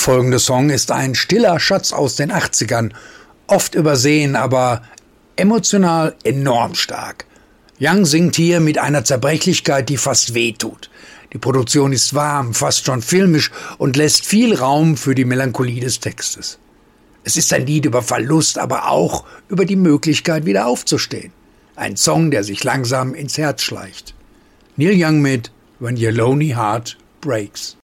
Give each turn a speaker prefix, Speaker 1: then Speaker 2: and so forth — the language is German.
Speaker 1: folgende Song ist ein stiller Schatz aus den 80ern, oft übersehen, aber emotional enorm stark. Young singt hier mit einer Zerbrechlichkeit, die fast wehtut. Die Produktion ist warm, fast schon filmisch und lässt viel Raum für die Melancholie des Textes. Es ist ein Lied über Verlust, aber auch über die Möglichkeit, wieder aufzustehen. Ein Song, der sich langsam ins Herz schleicht. Neil Young mit When Your Lonely Heart Breaks.